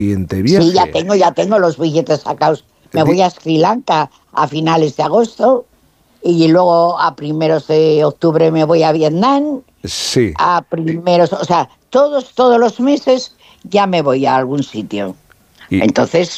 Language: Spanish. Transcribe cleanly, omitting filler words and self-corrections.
siguiente viaje. Sí, ya tengo los billetes sacados. Me voy a Sri Lanka a finales de agosto y luego a primeros de octubre me voy a Vietnam. Sí. A primeros, o sea, todos los meses ya me voy a algún sitio. Entonces,